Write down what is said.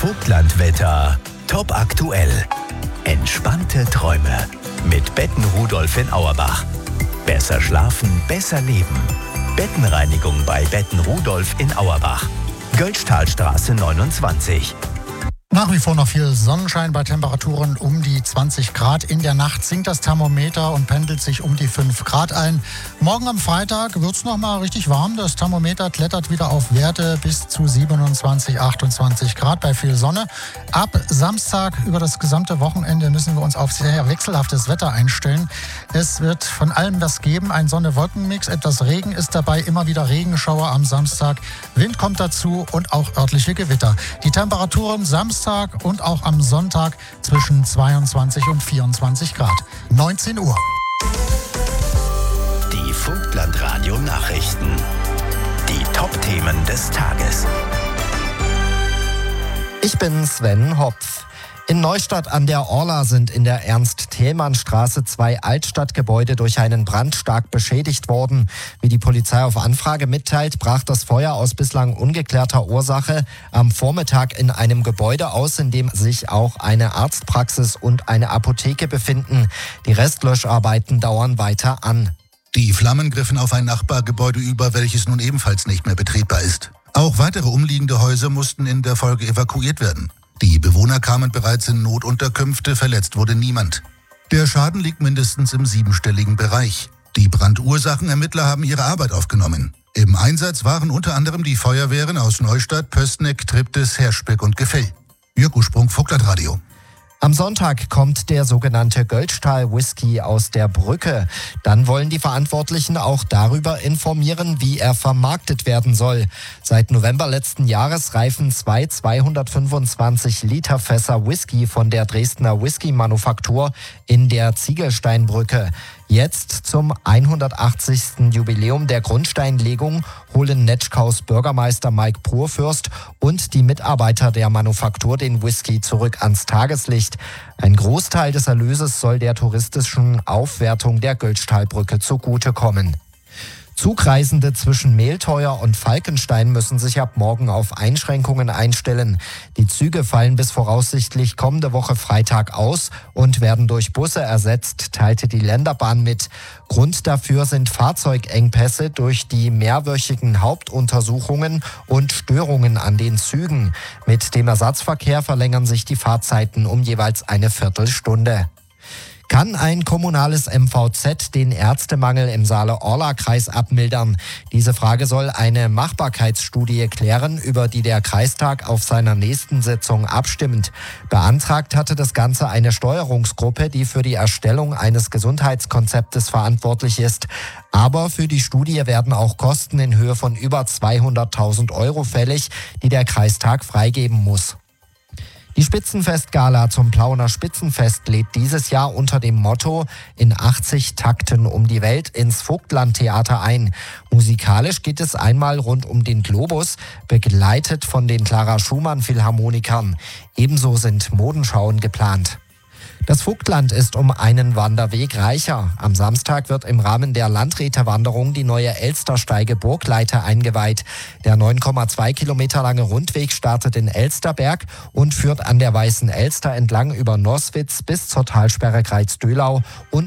Vogtlandwetter top aktuell. Entspannte Träume mit Betten Rudolf in Auerbach. Besser schlafen, besser leben. Bettenreinigung bei Betten Rudolf in Auerbach. Göllstahlstraße 29. Nach wie vor noch viel Sonnenschein bei Temperaturen um die 20 Grad. In der Nacht sinkt das Thermometer und pendelt sich um die 5 Grad ein. Morgen am Freitag wird es nochmal richtig warm. Das Thermometer klettert wieder auf Werte bis zu 27, 28 Grad bei viel Sonne. Ab Samstag über das gesamte Wochenende müssen wir uns auf sehr wechselhaftes Wetter einstellen. Es wird von allem was geben. Ein Sonne-Wolken-Mix, etwas Regen ist dabei, immer wieder Regenschauer am Samstag. Wind kommt dazu und auch örtliche Gewitter. Die Temperaturen Samstag und auch am Sonntag zwischen 22 und 24 Grad. 19 Uhr. Die Vogtlandradio Nachrichten. Die Top-Themen des Tages. Ich bin Sven Hopf. In Neustadt an der Orla sind in der Ernst-Thälmann-Straße 2 Altstadtgebäude durch einen Brand stark beschädigt worden. Wie die Polizei auf Anfrage mitteilt, brach das Feuer aus bislang ungeklärter Ursache am Vormittag in einem Gebäude aus, in dem sich auch eine Arztpraxis und eine Apotheke befinden. Die Restlöscharbeiten dauern weiter an. Die Flammen griffen auf ein Nachbargebäude über, welches nun ebenfalls nicht mehr betretbar ist. Auch weitere umliegende Häuser mussten in der Folge evakuiert werden. Die Bewohner kamen bereits in Notunterkünfte, verletzt wurde niemand. Der Schaden liegt mindestens im 7-stelligen Bereich. Die Brandursachenermittler haben ihre Arbeit aufgenommen. Im Einsatz waren unter anderem die Feuerwehren aus Neustadt, Pößneck, Triptis, Herschbeck und Gefell. Jörg Ursprung, Vogtlandradio. Am Sonntag kommt der sogenannte Göllstahl-Whisky aus der Brücke. Dann wollen die Verantwortlichen auch darüber informieren, wie er vermarktet werden soll. Seit November letzten Jahres reifen 225 Liter Fässer Whisky von der Dresdner Whisky-Manufaktur in der Ziegelsteinbrücke. Jetzt zum 180. Jubiläum der Grundsteinlegung holen Netschkaus Bürgermeister Mike Purfürst und die Mitarbeiter der Manufaktur den Whisky zurück ans Tageslicht. Ein Großteil des Erlöses soll der touristischen Aufwertung der Göllstahlbrücke zugutekommen. Zugreisende zwischen Mehlteuer und Falkenstein müssen sich ab morgen auf Einschränkungen einstellen. Die Züge fallen bis voraussichtlich kommende Woche Freitag aus und werden durch Busse ersetzt, teilte die Länderbahn mit. Grund dafür sind Fahrzeugengpässe durch die mehrwöchigen Hauptuntersuchungen und Störungen an den Zügen. Mit dem Ersatzverkehr verlängern sich die Fahrzeiten um jeweils eine Viertelstunde. Kann ein kommunales MVZ den Ärztemangel im Saale-Orla-Kreis abmildern? Diese Frage soll eine Machbarkeitsstudie klären, über die der Kreistag auf seiner nächsten Sitzung abstimmt. Beantragt hatte das Ganze eine Steuerungsgruppe, die für die Erstellung eines Gesundheitskonzeptes verantwortlich ist. Aber für die Studie werden auch Kosten in Höhe von über 200.000 € fällig, die der Kreistag freigeben muss. Die Spitzenfestgala zum Plauener Spitzenfest lädt dieses Jahr unter dem Motto „In 80 Takten um die Welt" ins Vogtlandtheater ein. Musikalisch geht es einmal rund um den Globus, begleitet von den Clara Schumann Philharmonikern. Ebenso sind Modenschauen geplant. Das Vogtland ist um einen Wanderweg reicher. Am Samstag wird im Rahmen der Landrätewanderung die neue Elstersteige Burgleite eingeweiht. Der 9,2 Kilometer lange Rundweg startet in Elsterberg und führt an der Weißen Elster entlang über Noswitz bis zur Talsperre Greiz-Dölau und